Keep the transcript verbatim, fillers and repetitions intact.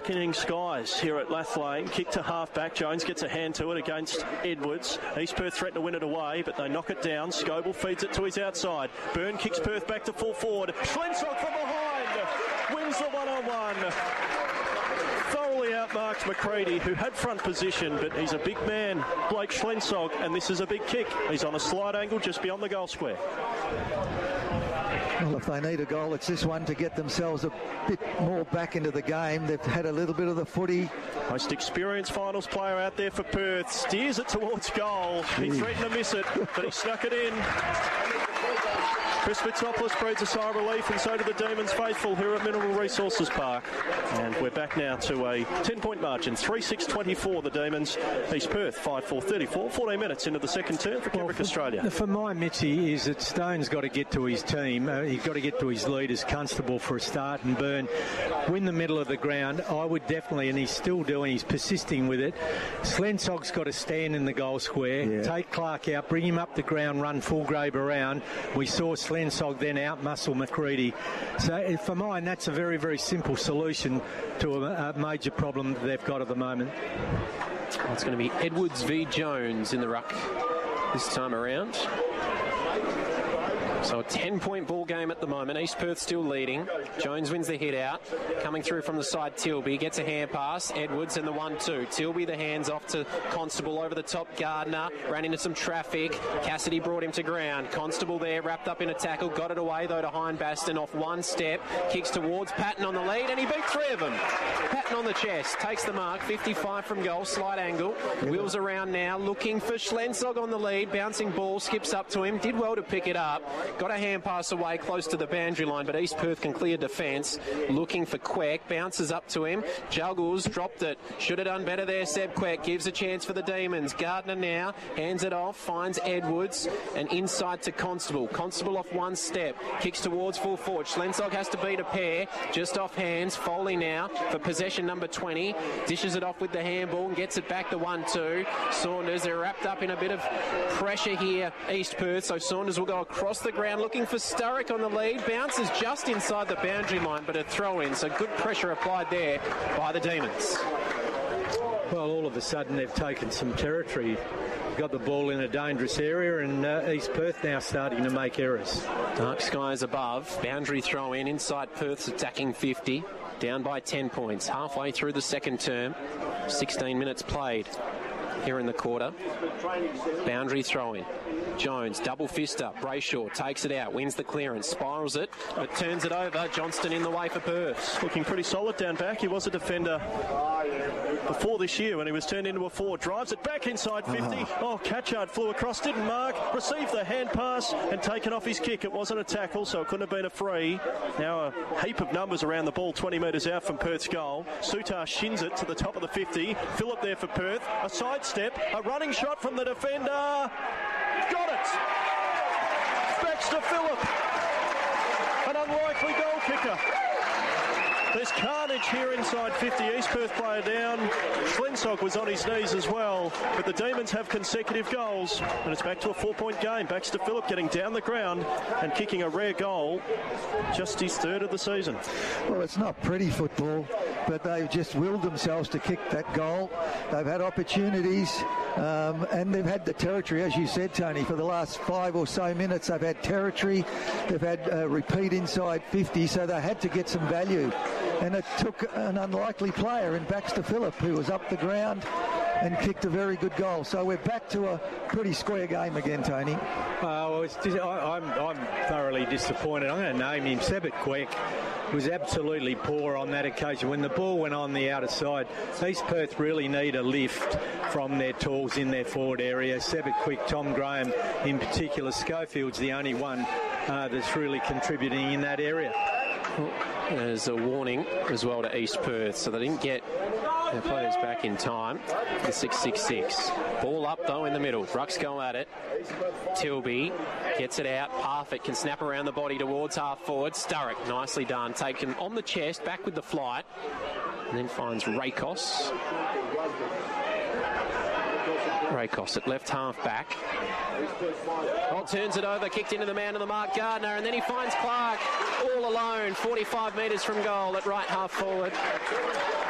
darkening skies here at Lathlane. Kick to half-back. Jones gets a hand to it against Edwards. East Perth threaten to win it away, but they knock it down. Scoble feeds it to his outside. Byrne kicks Perth back to full forward. Schlenzog from behind wins the one-on-one. Thoroughly outmarks McCready, who had front position, but he's a big man, Blake Schlenzog, and this is a big kick. He's on a slight angle just beyond the goal square. Well, if they need a goal, it's this one to get themselves a bit more back into the game. They've had a little bit of the footy. Most experienced finals player out there for Perth. Steers it towards goal. He threatened to miss it, but he snuck it in. Chris Mitsopoulos breathes a sigh of relief, and so do the Demons faithful here at Mineral Resources Park. And we're back now to a ten-point margin. three six twenty-four, the Demons. East Perth, five four thirty-four. fourteen minutes into the second term for Kendrick, well, Australia. For my Mitchy is that Stone's got to get to his team. Uh, he's got to get to his leaders, Constable for a start, and Byrne. Win the middle of the ground. I would definitely, and he's still doing, he's persisting with it. Slensog's got to stand in the goal square, yeah. Take Clark out, bring him up the ground, run full grave around. We saw Slensog then out muscle McCready. So for mine, that's a very, very simple solution to a, a major problem that they've got at the moment. Well, it's going to be Edwards v Jones in the ruck this time around. So a ten-point ball game at the moment. East Perth still leading. Jones wins the hit out. Coming through from the side, Tilby gets a hand pass. Edwards and the one two. Tilby the hands off to Constable over the top. Gardner ran into some traffic. Cassidy brought him to ground. Constable there wrapped up in a tackle. Got it away though to Hindbaston off one step. Kicks towards Patton on the lead and he beat three of them. Patton on the chest. Takes the mark. fifty-five from goal. Slight angle. Wheels around now. Looking for Schlenzog on the lead. Bouncing ball. Skips up to him. Did well to pick it up. Got a hand pass away close to the boundary line, but East Perth can clear defence. Looking for Queck, bounces up to him. Juggles, dropped it. Should have done better there, Seb Queck. Gives a chance for the Demons. Gardner now, hands it off, finds Edwards, and inside to Constable. Constable off one step, kicks towards full forward. Schlenzog has to beat a pair, just off hands. Foley now for possession number twenty. Dishes it off with the handball and gets it back to one two. Saunders, they're wrapped up in a bit of pressure here, East Perth, so Saunders will go across the ground looking for Sturrock on the lead. Bounces just inside the boundary line, but a throw in, so good pressure applied there by the Demons. Well, all of a sudden they've taken some territory. Got the ball in a dangerous area, and uh, East Perth now starting to make errors. Dark skies above. Boundary throw in inside Perth's attacking fifty. Down by ten points. Halfway through the second term. sixteen minutes played here in the quarter. Boundary throw in. Jones, double fist up. Brayshaw takes it out, wins the clearance, spirals it, but turns it over. Johnston in the way for Perth. Looking pretty solid down back. He was a defender before this year when he was turned into a forward. Drives it back inside fifty. Oh, Catchard flew across, didn't mark, received the hand pass and taken off his kick. It wasn't a tackle, so it couldn't have been a free. Now a heap of numbers around the ball, twenty metres out from Perth's goal. Sutar shins it to the top of the fifty. Phillip there for Perth. A sidestep, a running shot from the defender. Got it! Baxter Phillip, an unlikely goal kicker. There's carnage here inside fifty. East Perth player down. Schlenzog was on his knees as well, but the Demons have consecutive goals, and it's back to a four-point game. Baxter Phillip getting down the ground and kicking a rare goal, just his third of the season. Well, it's not pretty football, but they've just willed themselves to kick that goal. They've had opportunities, um, and they've had the territory, as you said, Tony, for the last five or so minutes. They've had territory. They've had a repeat inside fifty, so they had to get some value. And it took an unlikely player in Baxter Phillip, who was up the ground and kicked a very good goal. So we're back to a pretty square game again, Tony. Uh, well, it's dis- I, I'm, I'm thoroughly disappointed. I'm going to name him. Sebert Queck was absolutely poor on that occasion. When the ball went on the outer side, East Perth really need a lift from their tools in their forward area. Sebert Queck, Tom Graham in particular. Schofield's the only one uh, that's really contributing in that area. There's a warning as well to East Perth, so they didn't get their players back in time. The six six six. Ball up though in the middle. Rucks go at it. Tilby gets it out. Parfitt can snap around the body towards half forward. Sturrock, nicely done. Taken on the chest, back with the flight. And then finds Rakos. Rakos at left half back. Well, turns it over, kicked into the man of the mark, Gardner, and then he finds Clark all alone, forty-five metres from goal at right half forward.